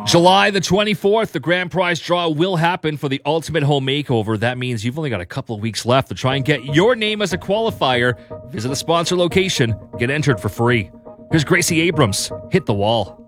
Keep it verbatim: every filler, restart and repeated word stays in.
July the twenty-fourth, the grand prize draw will happen for the Ultimate Home Makeover. That means you've only got a couple of weeks left to try and get your name as a qualifier. Visit a sponsor location. Get entered for free. Here's Gracie Abrams. Hit the Wall.